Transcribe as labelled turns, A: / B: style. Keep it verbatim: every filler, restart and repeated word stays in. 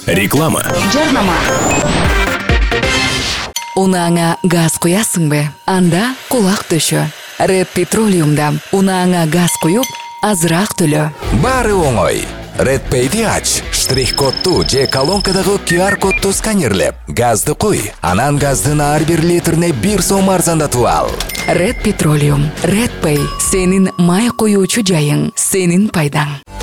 A: Реклама.
B: Жарнама. Унааңа газ куясың бе? Анда кулак төшө. Red Petroleum'да унааңа газ куюп, азыраак төлө.
C: Бары оңой. Red Pay'ди ач, штрих-кодту же колонкадагы ку ар кодту сканерлеп, газды куй, анан газдын ар бир литрине бир сом арзандатып ал.
B: Red Petroleum, Red Pay, сенин май куюучу жайың, сенин пайдаң.